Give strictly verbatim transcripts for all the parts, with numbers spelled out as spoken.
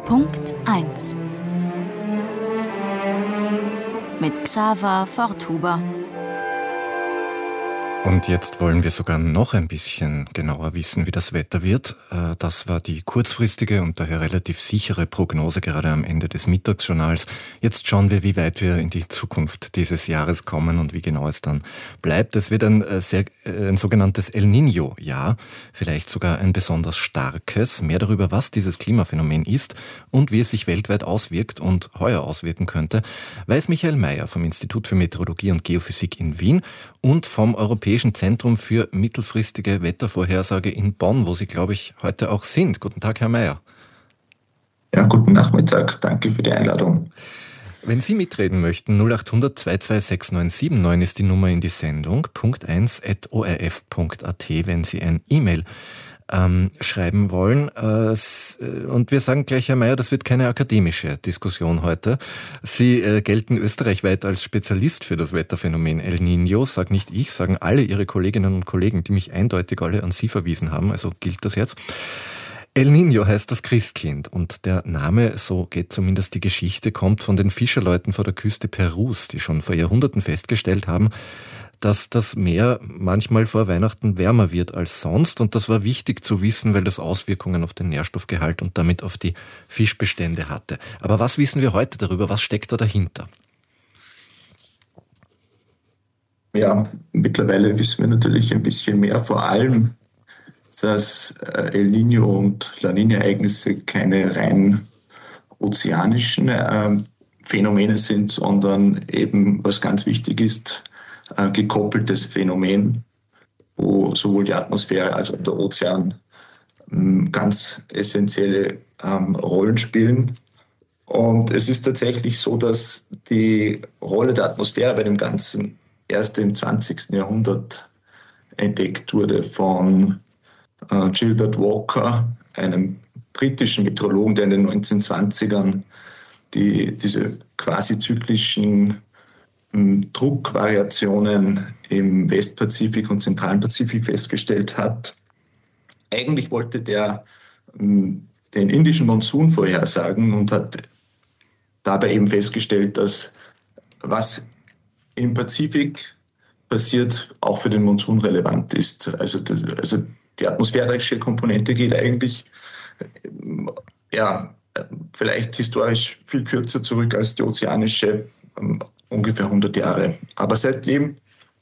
Punkt eins mit Xaver Forthuber. Und jetzt wollen wir sogar noch ein bisschen genauer wissen, wie das Wetter wird. Das war die kurzfristige und daher relativ sichere Prognose gerade am Ende des Mittagsjournals. Jetzt schauen wir, wie weit wir in die Zukunft dieses Jahres kommen und wie genau es dann bleibt. Es wird ein, sehr, ein sogenanntes El Niño-Jahr, vielleicht sogar ein besonders starkes. Mehr darüber, was dieses Klimaphänomen ist und wie es sich weltweit auswirkt und heuer auswirken könnte, weiß Michael Mayer vom Institut für Meteorologie und Geophysik in Wien und vom Europäischen Zentrum für mittelfristige Wettervorhersage in Bonn, wo Sie, glaube ich, heute auch sind. Guten Tag, Herr Mayer. Ja, guten Nachmittag. Danke für die Einladung. Wenn Sie mitreden möchten, null acht hundert zwei zwei sechs neun sieben neun ist die Nummer in die Sendung, punkt eins at o r f punkt a t, wenn Sie ein E-Mail ähm, schreiben wollen. Äh, und wir sagen gleich, Herr Mayer, das wird keine akademische Diskussion heute. Sie äh, gelten österreichweit als Spezialist für das Wetterphänomen El Niño. Sag nicht ich, sagen alle Ihre Kolleginnen und Kollegen, die mich eindeutig alle an Sie verwiesen haben. Also gilt das jetzt. El Niño heißt das Christkind und der Name, so geht zumindest die Geschichte, kommt von den Fischerleuten vor der Küste Perus, die schon vor Jahrhunderten festgestellt haben, dass das Meer manchmal vor Weihnachten wärmer wird als sonst. Und das war wichtig zu wissen, weil das Auswirkungen auf den Nährstoffgehalt und damit auf die Fischbestände hatte. Aber was wissen wir heute darüber? Was steckt da dahinter? Ja, mittlerweile wissen wir natürlich ein bisschen mehr, vor allem, dass El Niño und La Niña-Ereignisse keine rein ozeanischen äh, Phänomene sind, sondern eben, was ganz wichtig ist, ein gekoppeltes Phänomen, wo sowohl die Atmosphäre als auch der Ozean ähm, ganz essentielle ähm, Rollen spielen. Und es ist tatsächlich so, dass die Rolle der Atmosphäre bei dem Ganzen erst im zwanzigsten Jahrhundert entdeckt wurde von äh, Gilbert Walker, einem britischen Meteorologen, der in den neunzehnhundertzwanzigern die, diese quasi zyklischen Druckvariationen im Westpazifik und zentralen Pazifik festgestellt hat. Eigentlich wollte der den indischen Monsun vorhersagen und hat dabei eben festgestellt, dass was im Pazifik passiert, auch für den Monsun relevant ist. Also, das, also die atmosphärische Komponente geht eigentlich ja, vielleicht historisch viel kürzer zurück als die ozeanische, ungefähr hundert Jahre. Aber seitdem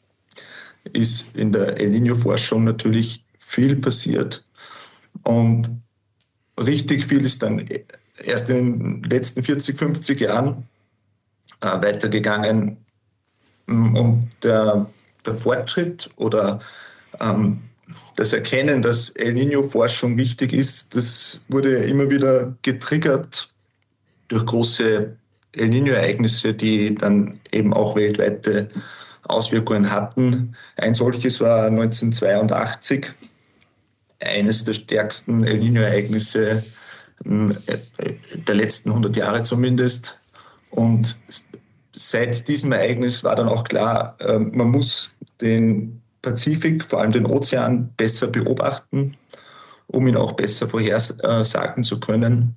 ist in der El Niño-Forschung natürlich viel passiert. Und richtig viel ist dann erst in den letzten vierzig, fünfzig Jahren äh, weitergegangen. Und der, der Fortschritt oder ähm, das Erkennen, dass El Niño-Forschung wichtig ist, das wurde immer wieder getriggert durch große El Niño-Ereignisse, die dann eben auch weltweite Auswirkungen hatten. Ein solches war neunzehnhundertzweiundachtzig, eines der stärksten El Niño-Ereignisse der letzten hundert Jahre zumindest. Und seit diesem Ereignis war dann auch klar, man muss den Pazifik, vor allem den Ozean, besser beobachten, um ihn auch besser vorhersagen zu können.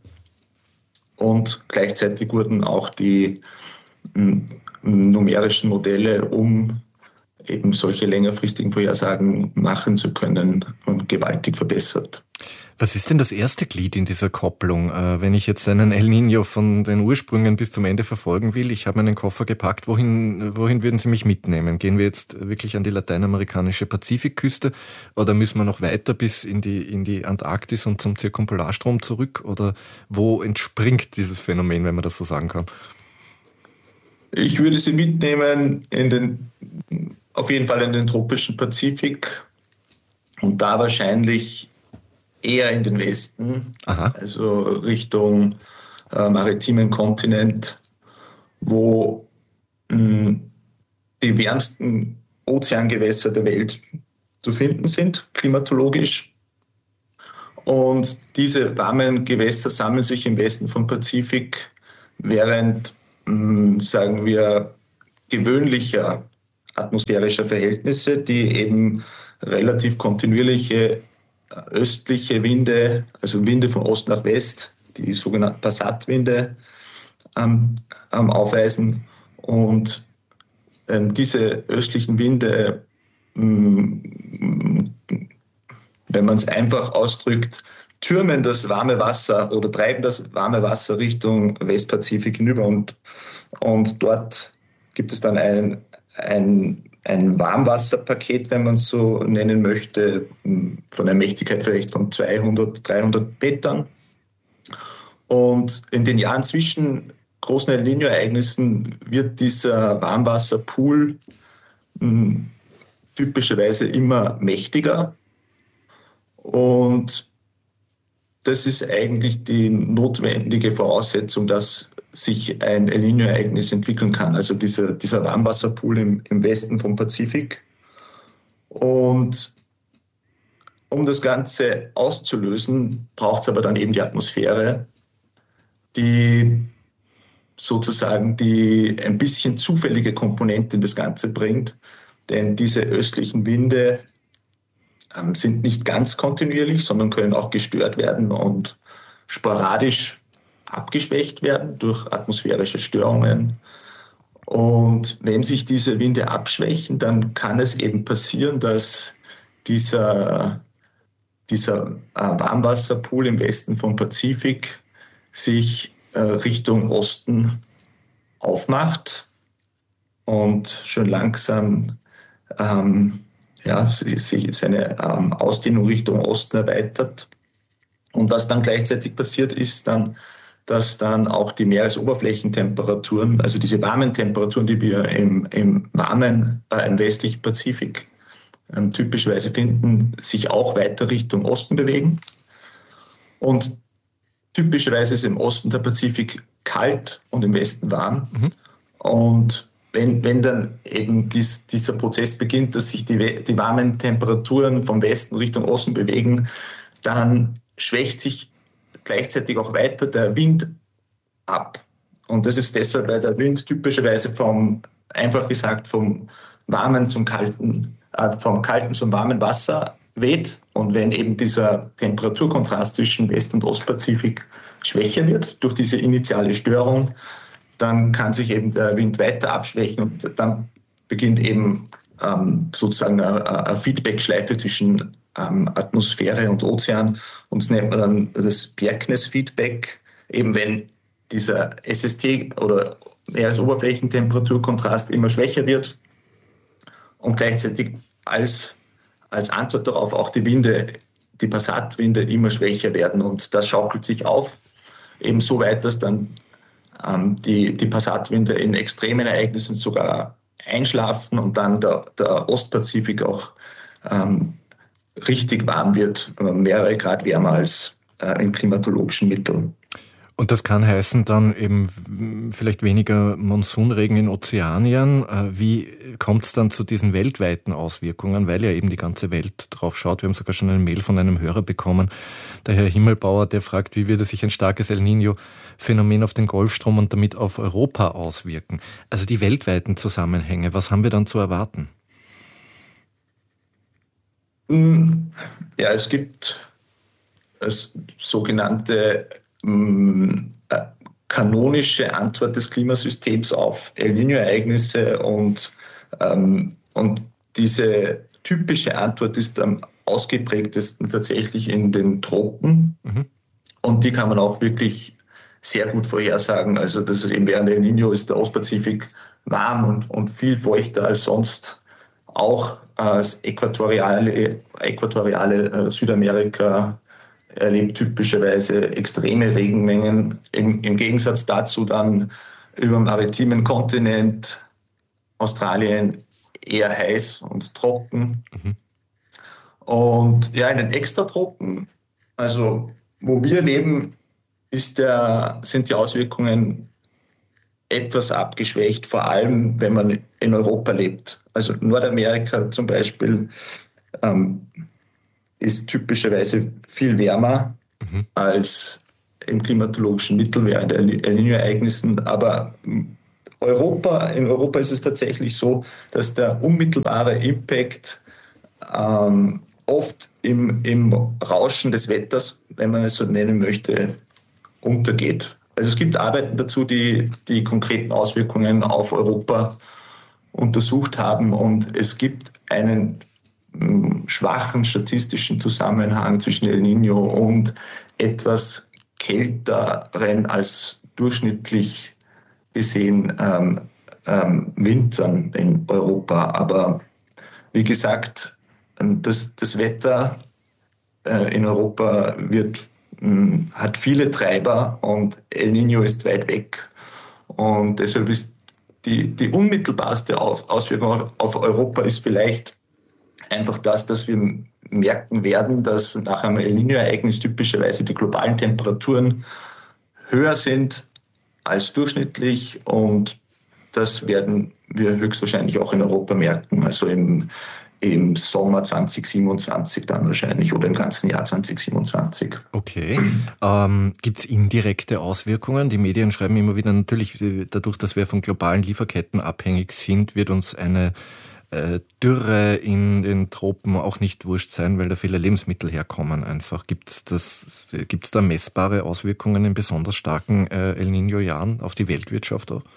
Und gleichzeitig wurden auch die m, numerischen Modelle, um eben solche längerfristigen Vorhersagen machen zu können, und gewaltig verbessert. Was ist denn das erste Glied in dieser Kopplung? Wenn ich jetzt einen El Niño von den Ursprüngen bis zum Ende verfolgen will, ich habe meinen Koffer gepackt, wohin, wohin würden Sie mich mitnehmen? Gehen wir jetzt wirklich an die lateinamerikanische Pazifikküste oder müssen wir noch weiter bis in die, in die Antarktis und zum Zirkumpolarstrom zurück? Oder wo entspringt dieses Phänomen, wenn man das so sagen kann? Ich würde Sie mitnehmen in den, auf jeden Fall in den tropischen Pazifik und da wahrscheinlich eher in den Westen, Aha. also Richtung äh, maritimen Kontinent, wo mh, die wärmsten Ozeangewässer der Welt zu finden sind, klimatologisch. Und diese warmen Gewässer sammeln sich im Westen vom Pazifik, während, mh, sagen wir, gewöhnlicher atmosphärischer Verhältnisse, die eben relativ kontinuierliche östliche Winde, also Winde von Ost nach West, die sogenannten Passatwinde ähm, ähm, aufweisen. Und ähm, diese östlichen Winde, mh, wenn man es einfach ausdrückt, türmen das warme Wasser oder treiben das warme Wasser Richtung Westpazifik hinüber. Und, und dort gibt es dann ein, ein, ein Warmwasserpaket, wenn man es so nennen möchte, von einer Mächtigkeit vielleicht von zweihundert, dreihundert Metern. Und in den Jahren zwischen großen El Niño-Ereignissen wird dieser Warmwasserpool mh, typischerweise immer mächtiger. Und das ist eigentlich die notwendige Voraussetzung, dass sich ein El Niño-Ereignis entwickeln kann. Also dieser, dieser Warmwasserpool im, im Westen vom Pazifik. Und um das Ganze auszulösen, braucht es aber dann eben die Atmosphäre, die sozusagen die ein bisschen zufällige Komponente in das Ganze bringt. Denn diese östlichen Winde ähm, sind nicht ganz kontinuierlich, sondern können auch gestört werden und sporadisch abgeschwächt werden durch atmosphärische Störungen. Und wenn sich diese Winde abschwächen, dann kann es eben passieren, dass dieser, dieser äh, Warmwasserpool im Westen vom Pazifik sich äh, Richtung Osten aufmacht und schon langsam ähm, ja, sich seine ähm, Ausdehnung Richtung Osten erweitert. Und was dann gleichzeitig passiert, ist dann, dass dann auch die Meeresoberflächentemperaturen, also diese warmen Temperaturen, die wir im, im warmen, äh, im westlichen Pazifik ähm, typischerweise finden, sich auch weiter Richtung Osten bewegen. Und typischerweise ist im Osten der Pazifik kalt und im Westen warm. Mhm. Und wenn, wenn dann eben dies, dieser Prozess beginnt, dass sich die, die warmen Temperaturen vom Westen Richtung Osten bewegen, dann schwächt sich gleichzeitig auch weiter der Wind ab. Und das ist deshalb, weil der Wind typischerweise vom, einfach gesagt, vom warmen zum kalten, äh, vom kalten zum warmen Wasser weht. Und wenn eben dieser Temperaturkontrast zwischen West- und Ostpazifik schwächer wird durch diese initiale Störung, dann kann sich eben der Wind weiter abschwächen und dann beginnt eben ähm, sozusagen eine, eine Feedback-Schleife zwischen ähm, Atmosphäre und Ozean. Und das nennt man dann das Bjerknes-Feedback, eben wenn dieser S S T oder Meeresoberflächentemperaturkontrast immer schwächer wird und gleichzeitig als, als Antwort darauf auch die Winde, die Passatwinde immer schwächer werden. Und das schaukelt sich auf, eben so weit, dass dann ähm, die, die Passatwinde in extremen Ereignissen sogar einschlafen und dann der, der Ostpazifik auch ähm, richtig warm wird, mehrere Grad wärmer als äh, in klimatologischen Mitteln. Und das kann heißen dann eben vielleicht weniger Monsunregen in Ozeanien. Wie kommt es dann zu diesen weltweiten Auswirkungen, weil ja eben die ganze Welt drauf schaut? Wir haben sogar schon eine Mail von einem Hörer bekommen, der Herr Himmelbauer, der fragt, wie würde sich ein starkes El Niño-Phänomen auf den Golfstrom und damit auf Europa auswirken? Also die weltweiten Zusammenhänge, was haben wir dann zu erwarten? Ja, es gibt das sogenannte kanonische Antwort des Klimasystems auf El Niño-Ereignisse und, ähm, und diese typische Antwort ist am ausgeprägtesten tatsächlich in den Tropen. Mhm. Und die kann man auch wirklich sehr gut vorhersagen. Also das ist eben während El Niño ist der Ostpazifik warm und, und viel feuchter als sonst. Auch das äquatoriale, äquatoriale äh, Südamerika erlebt typischerweise extreme Regenmengen. Im, im Gegensatz dazu dann über dem maritimen Kontinent Australien eher heiß und trocken. Mhm. Und ja, in den Extratropen, also wo wir leben, ist der, sind die Auswirkungen etwas abgeschwächt, vor allem wenn man in Europa lebt. Also Nordamerika zum Beispiel ähm, ist typischerweise viel wärmer mhm. als im klimatologischen Mittel während El Niño-Ereignissen. Aber Europa, in Europa ist es tatsächlich so, dass der unmittelbare Impact ähm, oft im, im Rauschen des Wetters, wenn man es so nennen möchte, untergeht. Also es gibt Arbeiten dazu, die die konkreten Auswirkungen auf Europa untersucht haben und es gibt einen mh, schwachen statistischen Zusammenhang zwischen El Niño und etwas kälteren als durchschnittlich gesehen ähm, ähm, Wintern in Europa. Aber wie gesagt, das, das Wetter äh, in Europa wird, mh, hat viele Treiber und El Niño ist weit weg. Und deshalb ist die, die unmittelbarste Auswirkung auf, auf Europa ist vielleicht einfach das, dass wir merken werden, dass nach einem El Niño-Ereignis typischerweise die globalen Temperaturen höher sind als durchschnittlich und das werden wir höchstwahrscheinlich auch in Europa merken, also im, im Sommer zwanzig siebenundzwanzig dann wahrscheinlich oder im ganzen Jahr zwanzig siebenundzwanzig. Okay. Ähm, gibt es indirekte Auswirkungen? Die Medien schreiben immer wieder, natürlich dadurch, dass wir von globalen Lieferketten abhängig sind, wird uns eine äh, Dürre in den Tropen auch nicht wurscht sein, weil da viele Lebensmittel herkommen einfach. Gibt es das, gibt's da messbare Auswirkungen in besonders starken äh, El Niño-Jahren auf die Weltwirtschaft auch?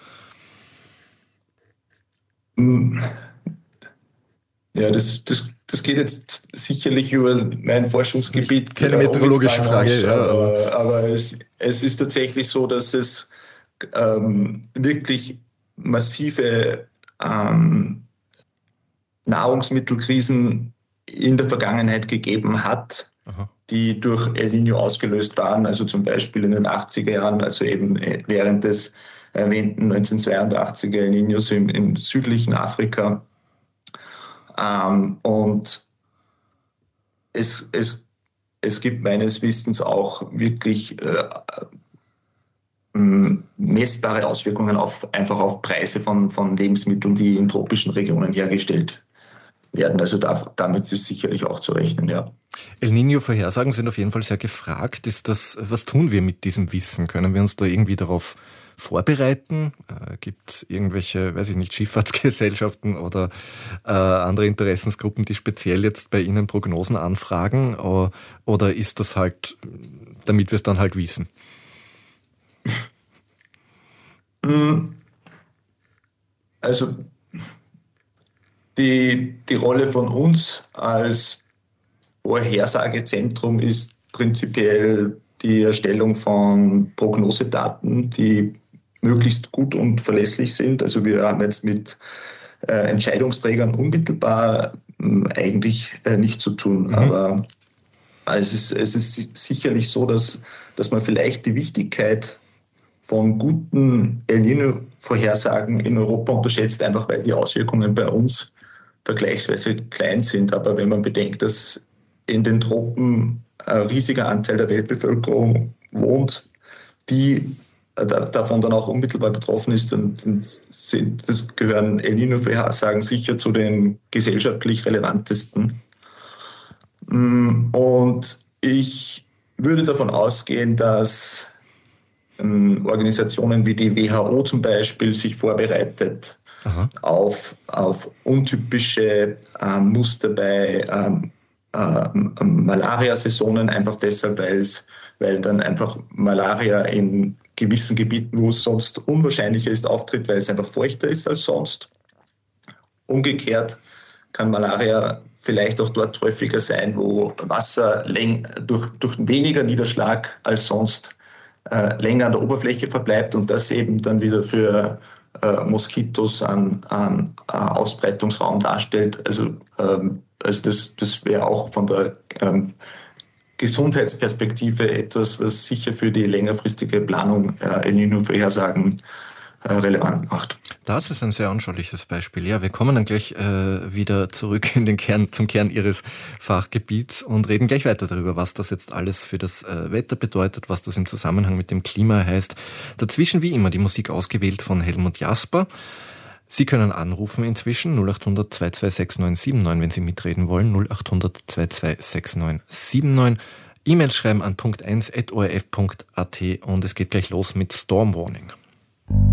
Ja, das, das, das geht jetzt sicherlich über mein Forschungsgebiet. Keine meteorologische Frage, ja. Aber, aber es, es ist tatsächlich so, dass es ähm, wirklich massive ähm, Nahrungsmittelkrisen in der Vergangenheit gegeben hat, Aha. die durch El Niño ausgelöst waren. Also zum Beispiel in den achtziger Jahren, also eben während des erwähnten neunzehnhundertzweiundachtziger El Niños im, im südlichen Afrika. Ähm, und es, es, es gibt meines Wissens auch wirklich äh, äh, messbare Auswirkungen auf, einfach auf Preise von, von Lebensmitteln, die in tropischen Regionen hergestellt werden. Also da, damit ist sicherlich auch zu rechnen, ja. El Niño-Vorhersagen sind auf jeden Fall sehr gefragt. Ist das, was tun wir mit diesem Wissen? Können wir uns da irgendwie darauf vorbereiten? Äh, gibt es irgendwelche, weiß ich nicht, Schifffahrtsgesellschaften oder äh, andere Interessensgruppen, die speziell jetzt bei Ihnen Prognosen anfragen? Oder, oder ist das halt, damit wir es dann halt wissen? Also die, die Rolle von uns als Vorhersagezentrum ist prinzipiell die Erstellung von Prognosedaten, die möglichst gut und verlässlich sind. Also wir haben jetzt mit äh, Entscheidungsträgern unmittelbar äh, eigentlich äh, nichts zu tun. Mhm. Aber es ist, es ist sicherlich so, dass, dass man vielleicht die Wichtigkeit von guten El Niño-Vorhersagen in Europa unterschätzt, einfach weil die Auswirkungen bei uns vergleichsweise klein sind. Aber wenn man bedenkt, dass in den Tropen ein riesiger Anteil der Weltbevölkerung wohnt, die davon dann auch unmittelbar betroffen ist, dann sind, das gehören El Niño-Vorhersagen sicher zu den gesellschaftlich relevantesten. Und ich würde davon ausgehen, dass Organisationen wie die W H O zum Beispiel sich vorbereitet auf, auf untypische äh, Muster bei ähm, äh, Malaria-Saisonen, einfach deshalb, weil's, weil dann einfach Malaria in gewissen Gebieten, wo es sonst unwahrscheinlicher ist, auftritt, weil es einfach feuchter ist als sonst. Umgekehrt kann Malaria vielleicht auch dort häufiger sein, wo Wasser läng- durch, durch weniger Niederschlag als sonst äh, länger an der Oberfläche verbleibt und das eben dann wieder für äh, Moskitos an, an äh, Ausbreitungsraum darstellt. Also, ähm, also das, das wäre auch von der ähm, Gesundheitsperspektive etwas, was sicher für die längerfristige Planung äh, El Niño-Vorhersagen äh, relevant macht. Das ist ein sehr anschauliches Beispiel. Ja, wir kommen dann gleich äh, wieder zurück in den Kern, zum Kern Ihres Fachgebiets und reden gleich weiter darüber, was das jetzt alles für das äh, Wetter bedeutet, was das im Zusammenhang mit dem Klima heißt. Dazwischen wie immer die Musik ausgewählt von Helmut Jasper. Sie können anrufen inzwischen null acht hundert zwei zwei sechs neun sieben neun, wenn Sie mitreden wollen, null acht hundert zwei zwei sechs neun sieben neun. E-Mails schreiben an punkt eins at o r f punkt a t und es geht gleich los mit Storm Warning.